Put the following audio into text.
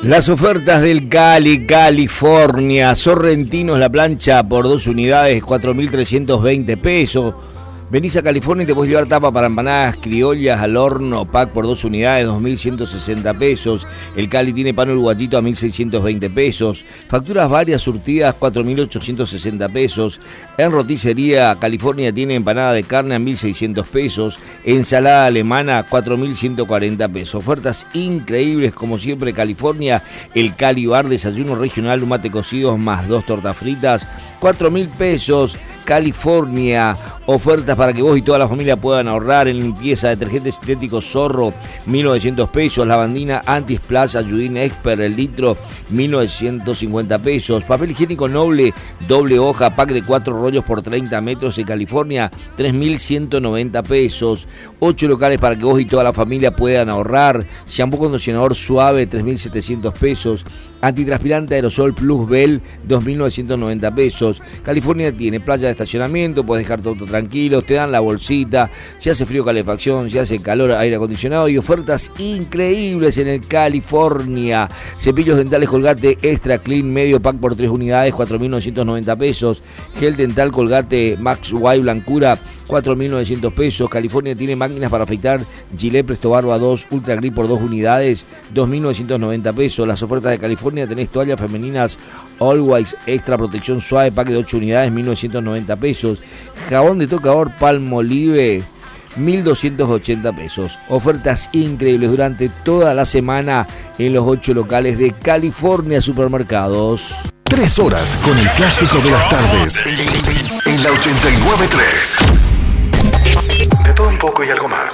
Las ofertas del Cali, California. Sorrentinos la plancha por 2 unidades, 4.320 pesos. Venís a California y te puedes llevar tapa para empanadas criollas al horno, pack por 2 unidades, 2.160 pesos. El Cali tiene pan uruguayito a 1.620 pesos. Facturas varias surtidas, 4.860 pesos. En roticería, California tiene empanada de carne a 1.600 pesos. Ensalada alemana, 4.140 pesos. Ofertas increíbles, como siempre, California. El Cali Bar, desayuno regional, un mate cocido más 2 tortas fritas, 4.000 pesos. California, ofertas para que vos y toda la familia puedan ahorrar en limpieza, detergente sintético Zorro, 1.900 pesos, lavandina Anti-Splash Ayudín Expert, el litro, 1.950 pesos, papel higiénico Noble, doble hoja, pack de 4 rollos por 30 metros en California, 3.190 pesos, 8 locales para que vos y toda la familia puedan ahorrar, shampoo condicionador suave, 3.700 pesos, antitranspirante aerosol Plus Bell, 2.990 pesos. California tiene playa de estacionamiento, puedes dejar todo tranquilo, te dan la bolsita, si hace frío calefacción, si hace calor aire acondicionado y ofertas increíbles en el California. Cepillos dentales Colgate Extra Clean medio pack por 3 unidades, 4.990 pesos. Gel dental Colgate Max White Blancura, 4.900 pesos. California tiene máquinas para afeitar Gillette Presto Barba 2 Ultra Grip por 2 unidades, 2.990 pesos. Las ofertas de California: tenés toallas femeninas Always Extra Protección Suave, pack de 8 unidades, 1.990 pesos. Jabón de tocador Palmolive, 1.280 pesos. Ofertas increíbles durante toda la semana en los 8 locales de California Supermercados. 3 horas con el clásico de las tardes. En la 89.3. De todo un poco y algo más.